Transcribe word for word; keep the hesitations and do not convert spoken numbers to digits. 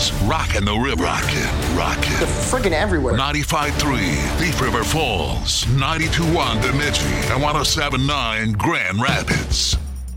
Falls, rockin' the river. Rockin', rockin'. They're friggin' everywhere. ninety-five point three Thief River Falls, ninety-two point one Bemidji, and one oh seven point nine Grand Rapids.